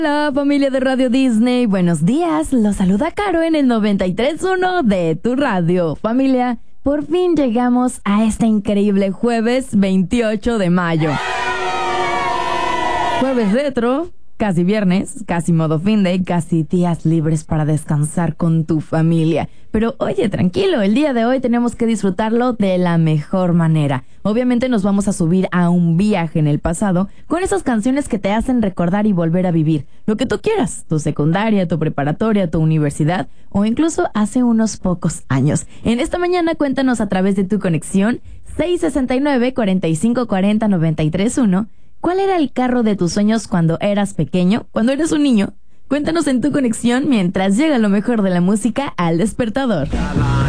Hola familia de Radio Disney, buenos días, los saluda Caro en el 93.1 de tu radio. Familia, por fin llegamos a este increíble jueves 28 de mayo. Jueves retro, casi viernes, casi modo fin de, casi días libres para descansar con tu familia. Pero oye, tranquilo, el día de hoy tenemos que disfrutarlo de la mejor manera. Obviamente nos vamos a subir a un viaje en el pasado con esas canciones que te hacen recordar y volver a vivir lo que tú quieras, tu secundaria, tu preparatoria, tu universidad o incluso hace unos pocos años. En esta mañana cuéntanos a través de tu conexión 669-4540-931. ¿Cuál era el carro de tus sueños cuando eras pequeño, cuando eras un niño? Cuéntanos en tu conexión mientras llega lo mejor de la música al despertador.